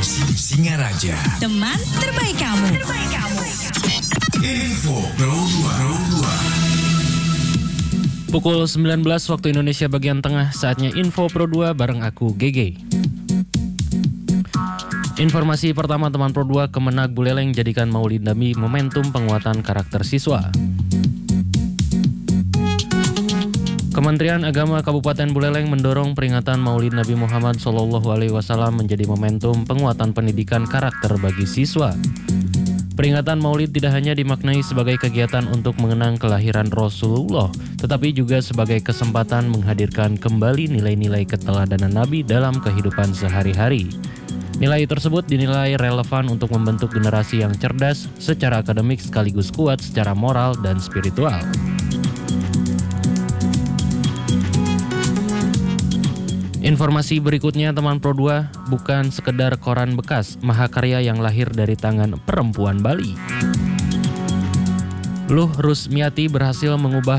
Singaraja. Teman terbaik kamu. Info Pro 2. Pukul 19 waktu Indonesia bagian tengah, saatnya Info Pro 2 bareng aku GG. Informasi pertama teman Pro 2, Kemenag Buleleng jadikan Maulid Nabi momentum penguatan karakter siswa. Kementerian Agama Kabupaten Buleleng mendorong peringatan Maulid Nabi Muhammad SAW menjadi momentum penguatan pendidikan karakter bagi siswa. Peringatan Maulid tidak hanya dimaknai sebagai kegiatan untuk mengenang kelahiran Rasulullah, tetapi juga sebagai kesempatan menghadirkan kembali nilai-nilai keteladanan Nabi dalam kehidupan sehari-hari. Nilai tersebut dinilai relevan untuk membentuk generasi yang cerdas secara akademik sekaligus kuat secara moral dan spiritual. Informasi berikutnya teman Pro 2, bukan sekedar koran bekas, mahakarya yang lahir dari tangan perempuan Bali. Luh Rusmiati berhasil mengubah